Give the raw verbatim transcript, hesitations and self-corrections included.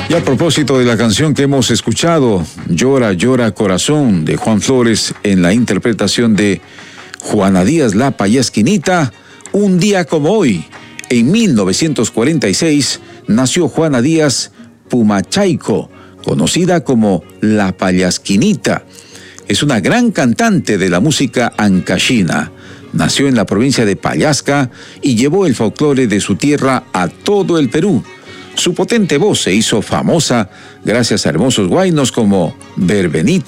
Y a propósito de la canción que hemos escuchado, Llora, llora corazón, de Juan Flores, en la interpretación de Juana Díaz la Payasquinita, un día como hoy, en mil novecientos cuarenta y seis, nació Juana Díaz Pumachaico, conocida como la Payasquinita. Es una gran cantante de la música ancashina. Nació en la provincia de Pallasca y llevó el folclore de su tierra a todo el Perú. Su potente voz se hizo famosa gracias a hermosos huaynos como Verbenito,